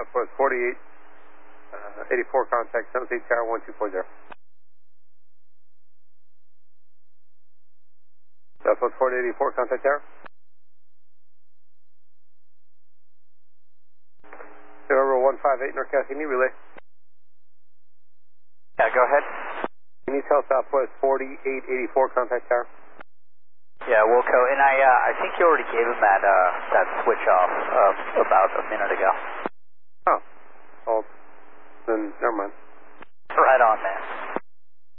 Southwest 4884, contact 78 Tower 1240. Southwest 4884, contact Tower. 0158 North Cassini, relay. Yeah, go ahead. Can you tell Southwest 4884, contact Tower? Yeah, Wilco, and I think you already gave him that switch off about a minute ago. Oh, well, then never mind. Right on, man.